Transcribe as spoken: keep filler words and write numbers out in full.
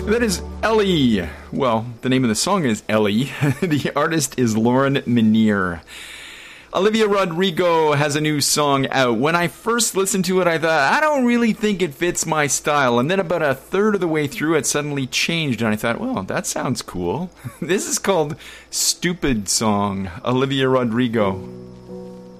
That is Ellie. Well, the name of the song is Ellie. The artist is Lauren Minier. Olivia Rodrigo has a new song out. When I first listened to it, I thought, I don't really think it fits my style. And then about a third of the way through, it suddenly changed. And I thought, well, that sounds cool. This is called Stupid Song, Olivia Rodrigo.